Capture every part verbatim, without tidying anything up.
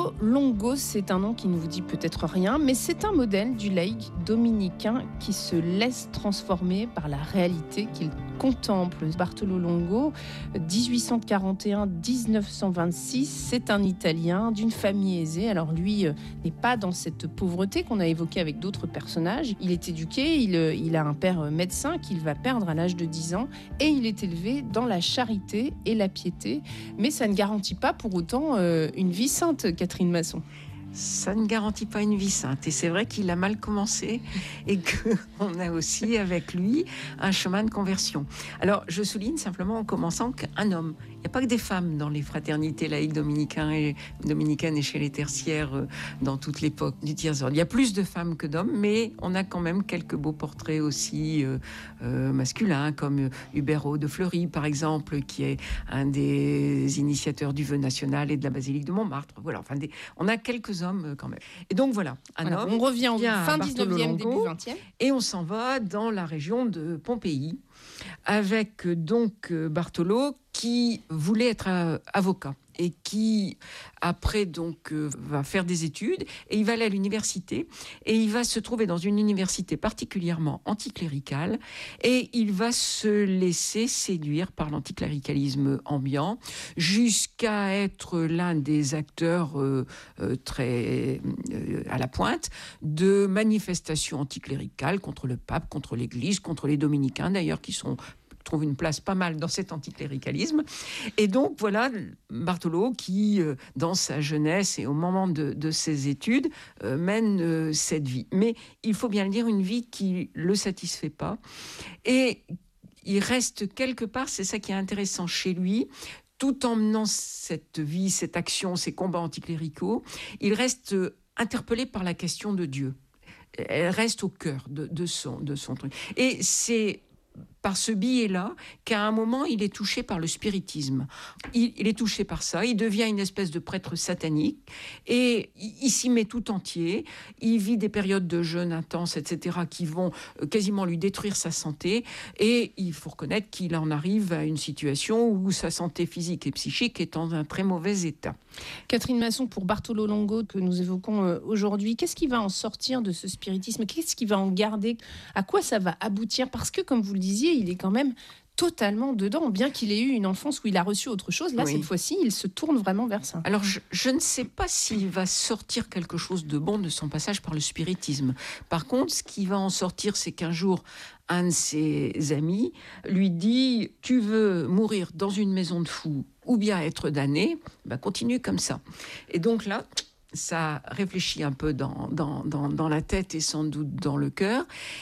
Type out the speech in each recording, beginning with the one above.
Bartolo Longo, c'est un nom qui ne vous dit peut-être rien, mais c'est un modèle du laïc dominicain qui se laisse transformer par la réalité qu'il contemple. Bartolo Longo, dix-huit cent quarante et un à dix-neuf cent vingt-six, c'est un Italien d'une famille aisée. Alors lui euh, n'est pas dans cette pauvreté qu'on a évoquée avec d'autres personnages. Il est éduqué, il, il a un père médecin qu'il va perdre à l'âge de dix ans et il est élevé dans la charité et la piété. Mais ça ne garantit pas pour autant euh, une vie sainte, Catherine Masson. Ça ne garantit pas une vie sainte. Et c'est vrai qu'il a mal commencé et qu'on a aussi avec lui un chemin de conversion. Alors, je souligne simplement en commençant qu'un homme, il n'y a pas que des femmes dans les fraternités laïques dominicaines et, dominicaines et chez les tertiaires euh, dans toute l'époque du tiers-ordre. Il y a plus de femmes que d'hommes, mais on a quand même quelques beaux portraits aussi euh, euh, masculins, comme Hubert de Fleury, par exemple, qui est un des initiateurs du vœu national et de la basilique de Montmartre. Voilà, enfin, des, on a quelques hommes quand même. Et donc voilà, un voilà, homme. On revient au fin dix-neuvième, début vingtième. Et on s'en va dans la région de Pompéi, avec donc Bartolo qui voulait être avocat et qui après donc euh, va faire des études et il va aller à l'université et il va se trouver dans une université particulièrement anticléricale et il va se laisser séduire par l'anticléricalisme ambiant jusqu'à être l'un des acteurs euh, euh, très euh, à la pointe de manifestations anticléricales contre le pape, contre l'Église, contre les dominicains d'ailleurs qui sont trouve une place pas mal dans cet anticléricalisme. Et donc, voilà, Bartolo qui, euh, dans sa jeunesse et au moment de, de ses études, euh, mène euh, cette vie. Mais il faut bien le dire, une vie qui ne le satisfait pas. Et il reste quelque part, c'est ça qui est intéressant chez lui, tout en menant cette vie, cette action, ces combats anticléricaux, il reste euh, interpellé par la question de Dieu. Elle reste au cœur de, de, son, de son truc. Et c'est par ce biais-là, qu'à un moment, il est touché par le spiritisme. Il, il est touché par ça, il devient une espèce de prêtre satanique, et il, il s'y met tout entier, il vit des périodes de jeûne intense, et cetera, qui vont quasiment lui détruire sa santé, et il faut reconnaître qu'il en arrive à une situation où sa santé physique et psychique est dans un très mauvais état. Catherine Masson, pour Bartolo Longo, que nous évoquons aujourd'hui, qu'est-ce qui va en sortir de ce spiritisme ? Qu'est-ce qui va en garder ? À quoi ça va aboutir ? Parce que, comme vous le disiez, il est quand même totalement dedans, bien qu'il ait eu une enfance où il a reçu autre chose. Là, oui. Cette fois-ci, il se tourne vraiment vers ça. Alors, je, je ne sais pas s'il va sortir quelque chose de bon de son passage par le spiritisme. Par contre, ce qui va en sortir, c'est qu'un jour, un de ses amis lui dit « Tu veux mourir dans une maison de fous ou bien être damné, ben continue comme ça. » Et donc là, ça réfléchit un peu dans, dans, dans, dans la tête et sans doute dans le cœur.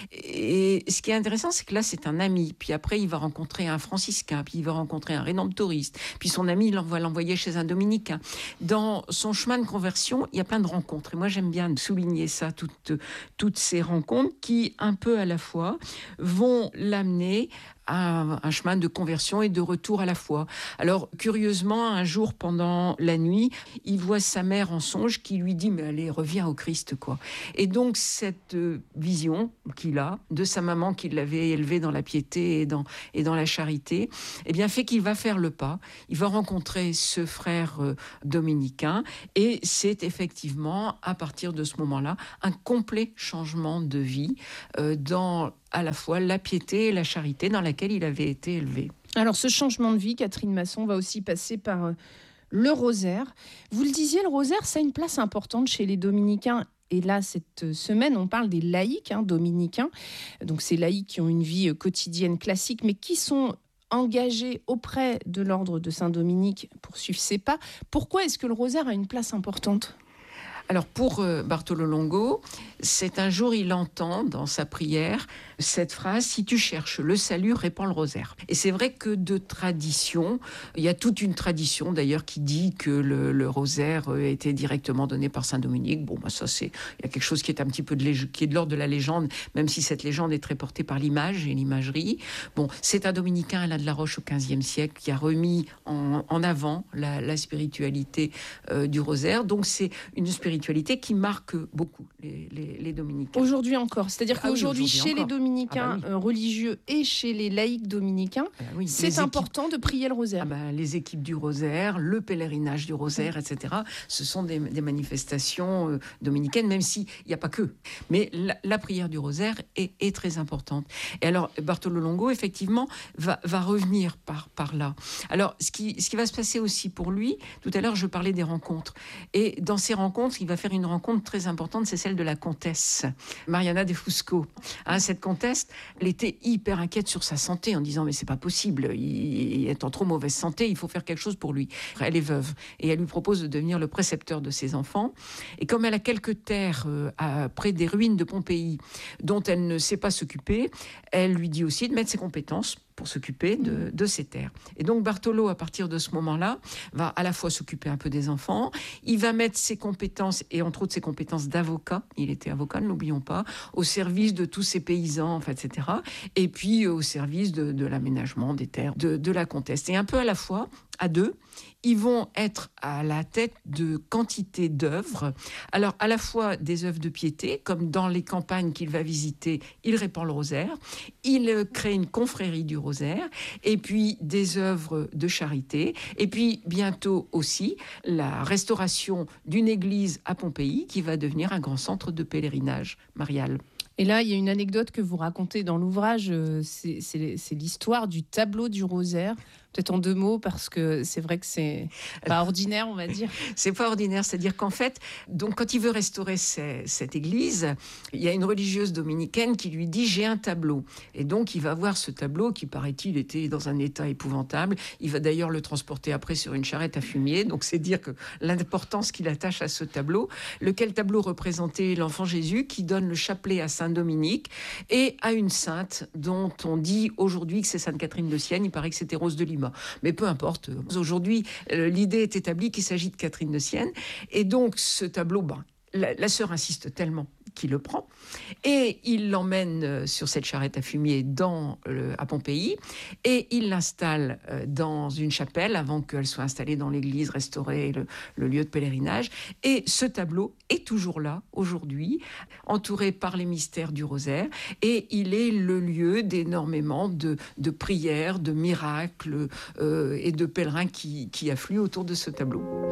Et ce qui est intéressant, c'est que là, c'est un ami. Puis après, il va rencontrer un franciscain, puis il va rencontrer un rédemptoriste. Puis son ami, il va l'envoyer chez un dominicain. Dans son chemin de conversion, il y a plein de rencontres. Et moi, j'aime bien souligner ça, toutes, toutes ces rencontres qui, un peu à la fois, vont l'amener à un chemin de conversion et de retour à la foi. Alors, curieusement, un jour, pendant la nuit, il voit sa mère en songe qui lui dit « Mais allez, reviens au Christ, quoi ». Et donc, cette vision qu'il a de sa maman qui l'avait élevé dans la piété et dans, et dans la charité, eh bien, fait qu'il va faire le pas. Il va rencontrer ce frère euh, dominicain et c'est effectivement, à partir de ce moment-là, un complet changement de vie euh, dans à la fois la piété et la charité dans laquelle il avait été élevé. Alors ce changement de vie, Catherine Masson, va aussi passer par le rosaire. Vous le disiez, le rosaire, ça a une place importante chez les dominicains. Et là, cette semaine, on parle des laïcs hein, dominicains. Donc ces laïcs qui ont une vie quotidienne classique, mais qui sont engagés auprès de l'ordre de Saint-Dominique pour suivre ses pas. Pourquoi est-ce que le rosaire a une place importante ? Alors pour euh, Bartolo Longo, c'est un jour il entend dans sa prière cette phrase « Si tu cherches le salut, répands le rosaire ». Et c'est vrai que de tradition, il y a toute une tradition d'ailleurs qui dit que le, le rosaire a été directement donné par Saint-Dominique. Bon, bah ça c'est, il y a quelque chose qui est un petit peu de, lég- qui est de l'ordre de la légende, même si cette légende est très portée par l'image et l'imagerie. Bon, c'est un dominicain, Alain de la Roche au quinzième siècle, qui a remis en, en avant la, la spiritualité euh, du rosaire. Donc c'est une spiritualité spiritualité qui marque beaucoup les, les, les dominicains. Aujourd'hui encore, c'est-à-dire Ah qu'aujourd'hui, oui, aujourd'hui chez encore. les dominicains Ah bah oui. euh, religieux et chez les laïcs dominicains, Ah oui, c'est les important équipes, de prier le rosaire. ah bah, les équipes du rosaire, le pèlerinage du rosaire, et cetera. Ce sont des, des manifestations euh, dominicaines, même s'il n'y a pas que. Mais la, la prière du rosaire est, est très importante. Et alors, Bartolo Longo, effectivement, va, va revenir par, par là. Alors, ce qui, ce qui va se passer aussi pour lui, tout à l'heure, je parlais des rencontres. Et dans ces rencontres, il va faire une rencontre très importante, c'est celle de la comtesse Mariana de Fusco. Hein, cette comtesse, elle était hyper inquiète sur sa santé en disant mais c'est pas possible, il, il est en trop mauvaise santé, il faut faire quelque chose pour lui. Elle est veuve et elle lui propose de devenir le précepteur de ses enfants. Et comme elle a quelques terres euh, à, près des ruines de Pompéi dont elle ne sait pas s'occuper, elle lui dit aussi de mettre ses compétences pour s'occuper de, de ces terres. Et donc Bartolo, à partir de ce moment-là, va à la fois s'occuper un peu des enfants, il va mettre ses compétences, et entre autres ses compétences d'avocat, il était avocat, ne l'oublions pas, au service de tous ces paysans, en fait, et cetera. Et puis au service de, de l'aménagement des terres de, de la comtesse. Et un peu à la fois, à deux, ils vont être à la tête de quantité d'œuvres. Alors, à la fois des œuvres de piété, comme dans les campagnes qu'il va visiter, il répand le rosaire, il crée une confrérie du rosaire, et puis des œuvres de charité, et puis bientôt aussi la restauration d'une église à Pompéi qui va devenir un grand centre de pèlerinage marial. Et là, il y a une anecdote que vous racontez dans l'ouvrage, c'est, c'est, c'est l'histoire du tableau du rosaire. Peut-être en deux mots, parce que c'est vrai que c'est pas ordinaire, on va dire. C'est pas ordinaire, c'est-à-dire qu'en fait, donc quand il veut restaurer ces, cette église, il y a une religieuse dominicaine qui lui dit « j'ai un tableau ». Et donc il va voir ce tableau qui, paraît-il, était dans un état épouvantable. Il va d'ailleurs le transporter après sur une charrette à fumier, donc c'est dire que l'importance qu'il attache à ce tableau, lequel tableau représentait l'enfant Jésus qui donne le chapelet à Saint Dominique et à une sainte dont on dit aujourd'hui que c'est Sainte Catherine de Sienne, il paraît que c'était Rose de Lima. Mais peu importe, aujourd'hui, l'idée est établie qu'il s'agit de Catherine de Sienne. Et donc, ce tableau, ben, la, la sœur insiste tellement qu'il le prend. Et il l'emmène sur cette charrette à fumier dans, euh, à Pompéi. Et il l'installe euh, dans une chapelle avant qu'elle soit installée dans l'église, restaurée, le, le lieu de pèlerinage. Et ce tableau est toujours là, aujourd'hui, entouré par les mystères du rosaire. Et il est le lieu d'énormément de, de prières, de miracles euh, et de pèlerins qui, qui affluent autour de ce tableau.